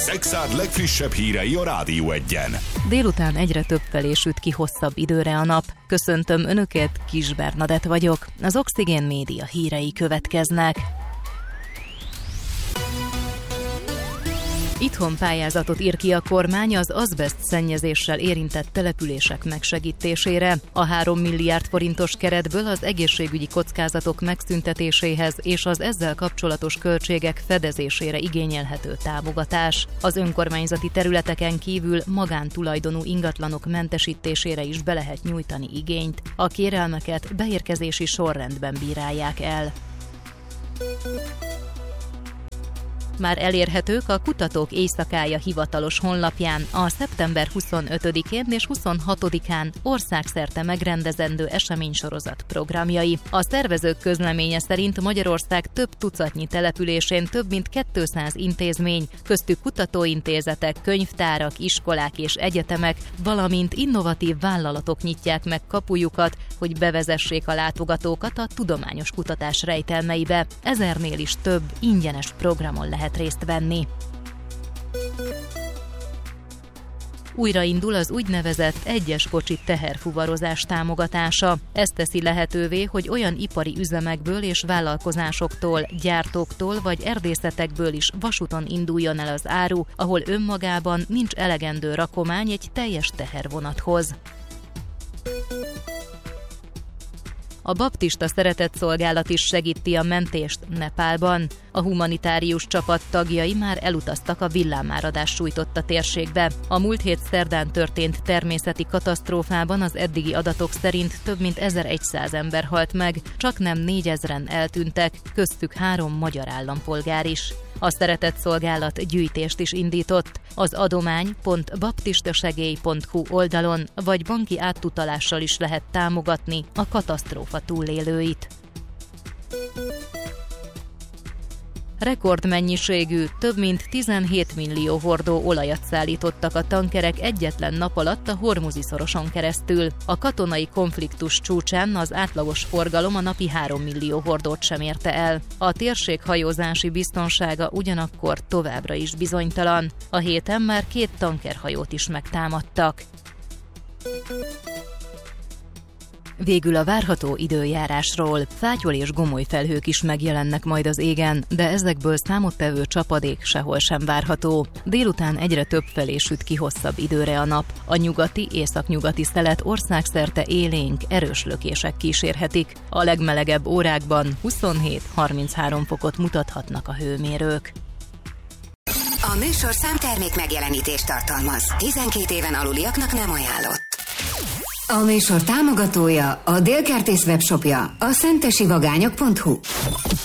Szexárd legfrissebb hírei a Rádió Egyen. Délután egyre többfelé süt ki hosszabb időre a nap. Köszöntöm Önöket, Kis Bernadett vagyok. Az Oxigén Média hírei következnek. Itthon pályázatot ír ki a kormány az azbeszt szennyezéssel érintett települések megsegítésére. A 3 milliárd forintos keretből az egészségügyi kockázatok megszüntetéséhez és az ezzel kapcsolatos költségek fedezésére igényelhető támogatás. Az önkormányzati területeken kívül magántulajdonú ingatlanok mentesítésére is be lehet nyújtani igényt. A kérelmeket beérkezési sorrendben bírálják el. Már elérhetők a Kutatók Éjszakája hivatalos honlapján a szeptember 25-én és 26-án országszerte megrendezendő eseménysorozat programjai. A szervezők közleménye szerint Magyarország több tucatnyi településén több mint 200 intézmény, köztük kutatóintézetek, könyvtárak, iskolák és egyetemek, valamint innovatív vállalatok nyitják meg kapujukat, hogy bevezessék a látogatókat a tudományos kutatás rejtelmeibe. 1000-nél is több ingyenes programon lehet részt venni. Újraindul az úgynevezett egyes kocsi teherfuvarozás támogatása. Ez teszi lehetővé, hogy olyan ipari üzemek,ből és vállalkozásoktól, gyártóktól vagy erdészetekből is vasúton induljon el az áru, ahol önmagában nincs elegendő rakomány egy teljes tehervonathoz. A baptista szeretetszolgálat is segíti a mentést Nepálban. A humanitárius csapat tagjai már elutaztak a villámáradás sújtotta térségbe. A múlt hét szerdán történt természeti katasztrófában az eddigi adatok szerint több mint 1100 ember halt meg, csaknem 4000-en eltűntek, köztük 3 magyar állampolgár is. A szeretetszolgálat gyűjtést is indított. Az adomány.baptistasegély.hu oldalon vagy banki átutalással is lehet támogatni a katasztrófa túlélőit. Rekordmennyiségű, több mint 17 millió hordó olajat szállítottak a tankerek egyetlen nap alatt a Hormuzi-szoroson keresztül. A katonai konfliktus csúcsán az átlagos forgalom a napi 3 millió hordót sem érte el. A térség hajózási biztonsága ugyanakkor továbbra is bizonytalan. A héten már 2 tankerhajót is megtámadtak. Végül a várható időjárásról. Fátyol és gomoly felhők is megjelennek majd az égen, de ezekből számottevő csapadék sehol sem várható. Délután egyre több felé süt ki hosszabb időre a nap. A nyugati, északnyugati szelet országszerte élénk, erős lökések kísérhetik. A legmelegebb órákban 27-33 fokot mutathatnak a hőmérők. A műsorszám termék megjelenítést tartalmaz. 12 éven aluliaknak nem ajánlott. A műsor támogatója, a Délkertész webshopja, a szentesivagányok.hu.